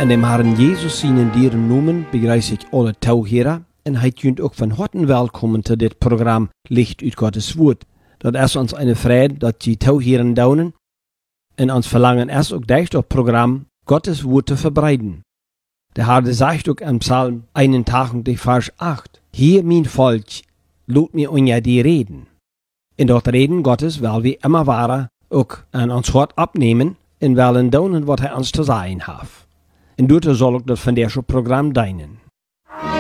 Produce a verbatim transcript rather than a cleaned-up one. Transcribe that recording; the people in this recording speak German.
In dem Herrn Jesus seinen dieren noemen begrüße ich alle Tauhörer und heet junt ook van harten welkom zu dit Programm Licht uit Gottes Woord. Dat is ons eine Freude, dat die Tauhören daunen und ons verlangen is ook dicht op Programm Gottes Woord te verbreiten. Der Herr sagt auch im Psalm einundachtzig, Vers acht, hier mein Volk, lot mir unja die reden. In dort Reden Gottes, weil wir immer wahrer auch an uns Hort abnehmen und wollen daunen, was er uns zu sagen hat. Und dort soll auch das von der Programm dienen.